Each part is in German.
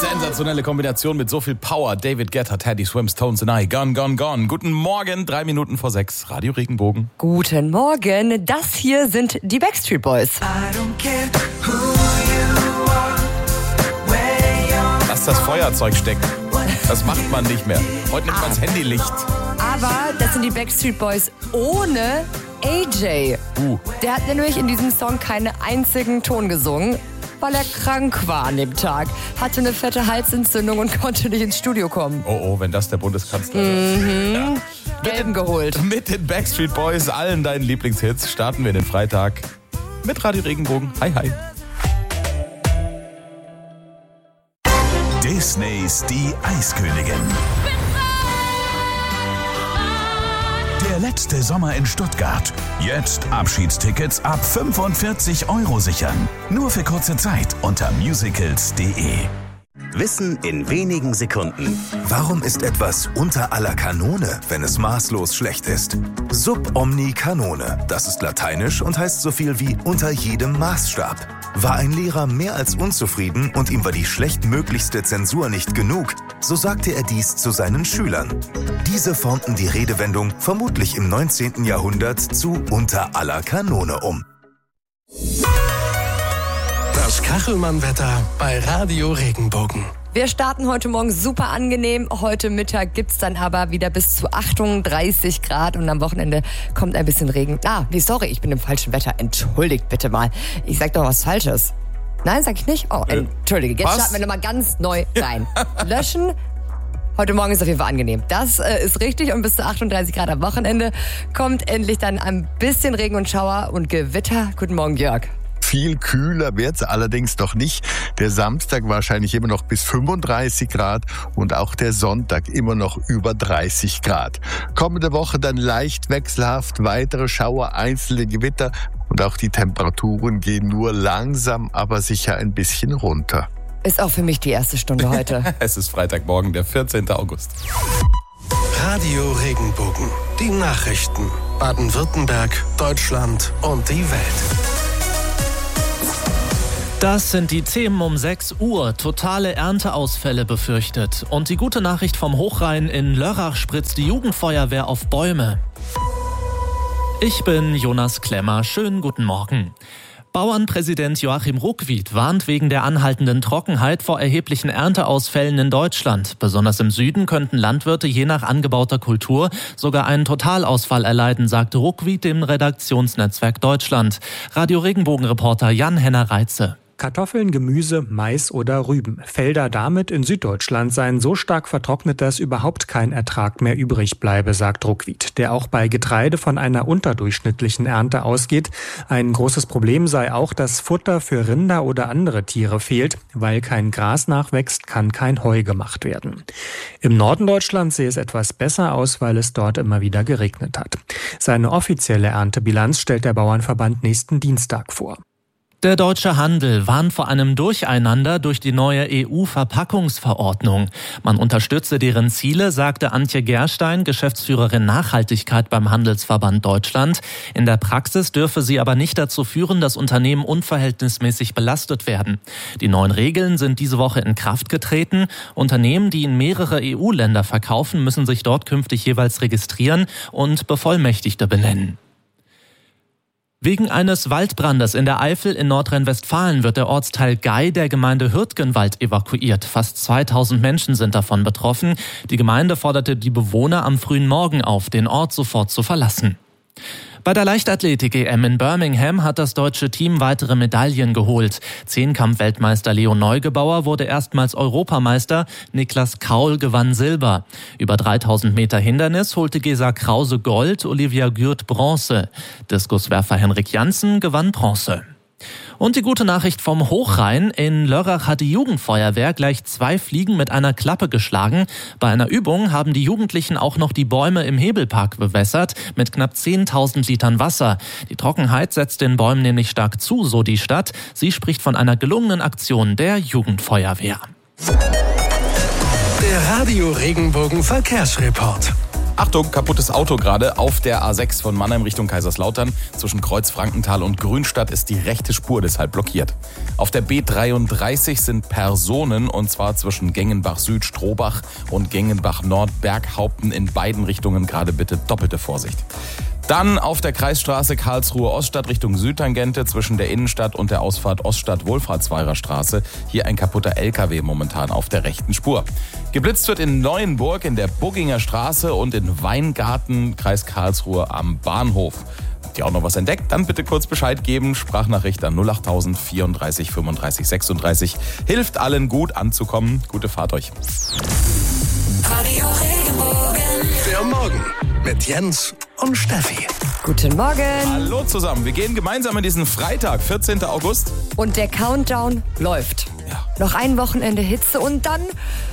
Sensationelle Kombination mit so viel Power. David Guetta, Teddy Swims, Tones and I. Gone, gone, gone. Guten Morgen, 3 Minuten vor 6. Radio Regenbogen. Guten Morgen. Das hier sind die Backstreet Boys. Lass das Feuerzeug stecken. Das macht man nicht mehr. Heute nimmt man das Handylicht. Aber das sind die Backstreet Boys ohne AJ. Der hat nämlich in diesem Song keinen einzigen Ton gesungen, weil er krank war an dem Tag. Hatte eine fette Halsentzündung und konnte nicht ins Studio kommen. Oh, wenn das der Bundeskanzler ist. Ja. Gelben geholt. Mit den Backstreet Boys, allen deinen Lieblingshits, starten wir in den Freitag mit Radio Regenbogen. Hi, hi. Disneys Die Eiskönigin. Der letzte Sommer in Stuttgart. Jetzt Abschiedstickets ab 45 € sichern. Nur für kurze Zeit unter musicals.de. Wissen in wenigen Sekunden. Warum ist etwas unter aller Kanone, wenn es maßlos schlecht ist? Sub omni canone, das ist lateinisch und heißt so viel wie unter jedem Maßstab. War ein Lehrer mehr als unzufrieden und ihm war die schlechtmöglichste Zensur nicht genug, so sagte er dies zu seinen Schülern. Diese formten die Redewendung vermutlich im 19. Jahrhundert zu unter aller Kanone um. Das Kachelmann-Wetter bei Radio Regenbogen. Wir starten heute Morgen super angenehm. Heute Mittag gibt's dann aber wieder bis zu 38 Grad und am Wochenende kommt ein bisschen Regen. Ich bin im falschen Wetter. Entschuldigt bitte mal. Ich sag doch was Falsches. Nein, sag ich nicht? Oh, entschuldige. Jetzt starten wir nochmal ganz neu rein. Löschen. Heute Morgen ist auf jeden Fall angenehm. Das ist richtig und bis zu 38 Grad am Wochenende kommt endlich dann ein bisschen Regen und Schauer und Gewitter. Guten Morgen, Jörg. Viel kühler wird's allerdings doch nicht. Der Samstag wahrscheinlich immer noch bis 35 Grad und auch der Sonntag immer noch über 30 Grad. Kommende Woche dann leicht wechselhaft, weitere Schauer, einzelne Gewitter und auch die Temperaturen gehen nur langsam, aber sicher ein bisschen runter. Ist auch für mich die erste Stunde heute. Es ist Freitagmorgen, der 14. August. Radio Regenbogen. Die Nachrichten. Baden-Württemberg, Deutschland und die Welt. Das sind die Themen um 6 Uhr. Totale Ernteausfälle befürchtet. Und die gute Nachricht vom Hochrhein: in Lörrach spritzt die Jugendfeuerwehr auf Bäume. Ich bin Jonas Klemmer. Schönen guten Morgen. Bauernpräsident Joachim Ruckwied warnt wegen der anhaltenden Trockenheit vor erheblichen Ernteausfällen in Deutschland. Besonders im Süden könnten Landwirte je nach angebauter Kultur sogar einen Totalausfall erleiden, sagte Ruckwied dem Redaktionsnetzwerk Deutschland. Radio Regenbogen-Reporter Jan-Henner Reitze. Kartoffeln, Gemüse, Mais oder Rüben. Felder damit in Süddeutschland seien so stark vertrocknet, dass überhaupt kein Ertrag mehr übrig bleibe, sagt Ruckwied, der auch bei Getreide von einer unterdurchschnittlichen Ernte ausgeht. Ein großes Problem sei auch, dass Futter für Rinder oder andere Tiere fehlt. Weil kein Gras nachwächst, kann kein Heu gemacht werden. Im Norden Deutschlands sehe es etwas besser aus, weil es dort immer wieder geregnet hat. Seine offizielle Erntebilanz stellt der Bauernverband nächsten Dienstag vor. Der deutsche Handel warnt vor einem Durcheinander durch die neue EU-Verpackungsverordnung. Man unterstütze deren Ziele, sagte Antje Gerstein, Geschäftsführerin Nachhaltigkeit beim Handelsverband Deutschland. In der Praxis dürfe sie aber nicht dazu führen, dass Unternehmen unverhältnismäßig belastet werden. Die neuen Regeln sind diese Woche in Kraft getreten. Unternehmen, die in mehrere EU-Länder verkaufen, müssen sich dort künftig jeweils registrieren und Bevollmächtigte benennen. Wegen eines Waldbrandes in der Eifel in Nordrhein-Westfalen wird der Ortsteil Gei der Gemeinde Hürtgenwald evakuiert. Fast 2000 Menschen sind davon betroffen. Die Gemeinde forderte die Bewohner am frühen Morgen auf, den Ort sofort zu verlassen. Bei der Leichtathletik-EM in Birmingham hat das deutsche Team weitere Medaillen geholt. Zehnkampf-Weltmeister Leon Neugebauer wurde erstmals Europameister, Niklas Kaul gewann Silber. Über 3000 Meter Hindernis holte Gesa Krause Gold, Olivia Gürt Bronze. Diskuswerfer Henrik Janssen gewann Bronze. Und die gute Nachricht vom Hochrhein: in Lörrach hat die Jugendfeuerwehr gleich 2 Fliegen mit einer Klappe geschlagen. Bei einer Übung haben die Jugendlichen auch noch die Bäume im Hebelpark bewässert mit knapp 10.000 Litern Wasser. Die Trockenheit setzt den Bäumen nämlich stark zu, so die Stadt. Sie spricht von einer gelungenen Aktion der Jugendfeuerwehr. Der Radio Regenbogen Verkehrsreport. Achtung, kaputtes Auto gerade auf der A6 von Mannheim Richtung Kaiserslautern. Zwischen Kreuz-Frankenthal und Grünstadt ist die rechte Spur deshalb blockiert. Auf der B33 sind Personen, und zwar zwischen Gengenbach Süd, Strohbach und Gengenbach Nord, Berghaupten in beiden Richtungen gerade bitte doppelte Vorsicht. Dann auf der Kreisstraße Karlsruhe-Oststadt Richtung Südtangente zwischen der Innenstadt und der Ausfahrt Oststadt-Wohlfahrtsweiler Straße. Hier ein kaputter LKW momentan auf der rechten Spur. Geblitzt wird in Neuenburg, in der Bugginger Straße und in Weingarten, Kreis Karlsruhe am Bahnhof. Habt ihr auch noch was entdeckt? Dann bitte kurz Bescheid geben. Sprachnachricht an 08000 34 35 36. Hilft allen gut anzukommen. Gute Fahrt euch. Radio Regenbogen. Der Morgen mit Jens und Steffi. Guten Morgen. Hallo zusammen. Wir gehen gemeinsam in diesen Freitag, 14. August. Und der Countdown läuft. Ja. Noch ein Wochenende Hitze und dann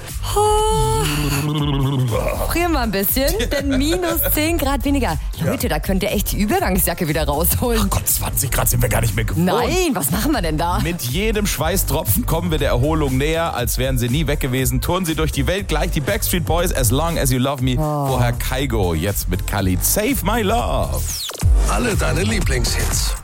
frieren wir ein bisschen, denn minus 10 Grad weniger. Leute, da könnt ihr echt die Übergangsjacke wieder rausholen. Ach Gott, 20 Grad sind wir gar nicht mehr gewohnt. Nein, was machen wir denn da? Mit jedem Schweißtropfen kommen wir der Erholung näher, als wären sie nie weg gewesen. Touren sie durch die Welt gleich die Backstreet Boys, As Long As You Love Me. Vorher Kaigo, jetzt mit Khalid, Save My Love. Alle deine Lieblingshits.